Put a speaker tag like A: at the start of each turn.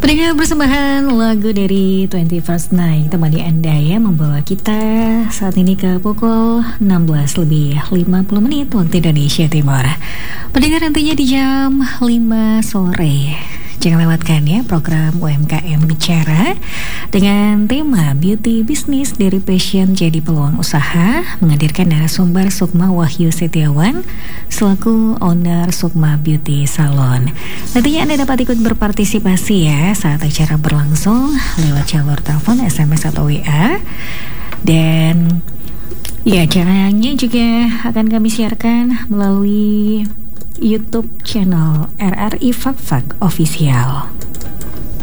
A: Pendengar persembahan lagu dari 21st Night temani Anda ya, membawa kita saat ini ke pukul 16 lebih 50 menit waktu Indonesia Timur. Pendengar nantinya di jam 5 sore jangan lewatkan ya program UMKM Bicara dengan tema Beauty Business dari Passion jadi Peluang Usaha, menghadirkan narasumber Sukma Wahyu Setiawan selaku owner Sukma Beauty Salon. Nantinya Anda dapat ikut berpartisipasi ya saat acara berlangsung lewat jalur telepon, SMS atau WA. Dan ya, acaranya juga akan kami siarkan melalui YouTube channel RRI Fak Fak Official.